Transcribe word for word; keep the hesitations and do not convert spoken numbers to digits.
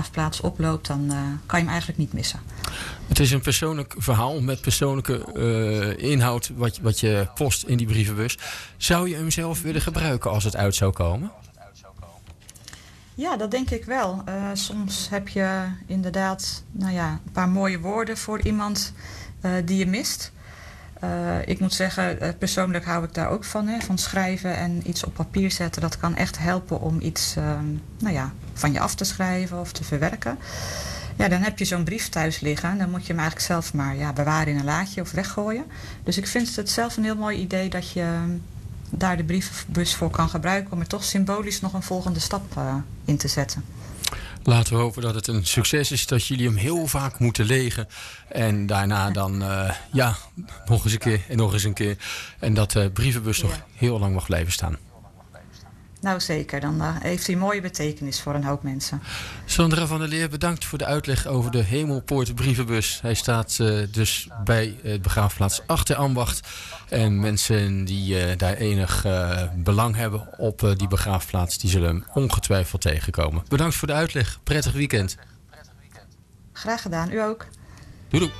begraafplaats oploopt, dan uh, kan je hem eigenlijk niet missen. Het is een persoonlijk verhaal met persoonlijke uh, inhoud wat, wat je post in die brievenbus. Zou je hem zelf willen gebruiken als het uit zou komen? Ja, dat denk ik wel. Uh, soms heb je inderdaad nou ja, een paar mooie woorden voor iemand uh, die je mist. Uh, ik moet zeggen, uh, persoonlijk hou ik daar ook van. Hè, van schrijven en iets op papier zetten. Dat kan echt helpen om iets uh, nou ja, van je af te schrijven of te verwerken. Ja, dan heb je zo'n brief thuis liggen. Dan moet je hem eigenlijk zelf maar ja, bewaren in een laadje of weggooien. Dus ik vind het zelf een heel mooi idee dat je daar de brievenbus voor kan gebruiken om er toch symbolisch nog een volgende stap uh, in te zetten. Laten we hopen dat het een succes is, dat jullie hem heel vaak moeten legen. En daarna dan uh, ja, nog eens een keer en nog eens een keer. En dat de brievenbus ja. nog heel lang mag blijven staan. Nou zeker, dan uh, heeft hij een mooie betekenis voor een hoop mensen. Sandra van der Leer, bedankt voor de uitleg over de Hemelpoort brievenbus. Hij staat uh, dus bij de begraafplaats Achterambacht. En mensen die uh, daar enig uh, belang hebben op uh, die begraafplaats, die zullen hem ongetwijfeld tegenkomen. Bedankt voor de uitleg. Prettig weekend. Graag gedaan, u ook. Doei doei.